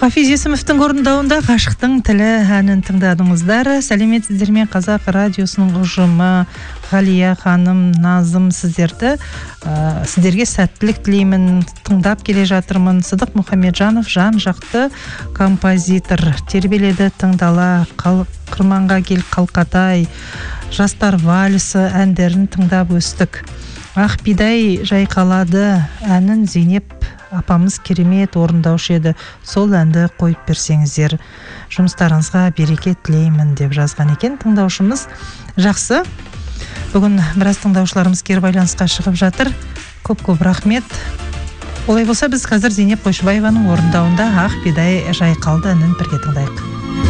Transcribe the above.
Хафиз Есімовтің орындауында ғашықтың тілі әнін тыңдадыңыздар. Сәлеметсіздер ме? Қазақ радиосының ұжымы, Ғалия ханым, Назым, сіздерге сәттілік тілеймін. Тыңдап келе жатырмын. Сыдық Мұхамеджанов жан-жақты композитор. Тербеледі тыңдала, қырманға кел қалқатай, жастар вальсы әндерін тыңдап өстік. Ақ бидай жайқалады әнін Зейнеп апамыз керемет орындаушы еді. Сол әнді қойып берсеңіздер, жұмыстарыңызға береке тілеймін деп жазған екен тыңдаушымыз. Жақсы. Бүгін біраз тыңдаушыларымыз кері байланысқа шығып жатыр. Көп рахмет. Олай болса біз қазір Зейнеп Қойшыбаеваның орындауында Ақ бидай жайқалды әнін бірге тыңдайық.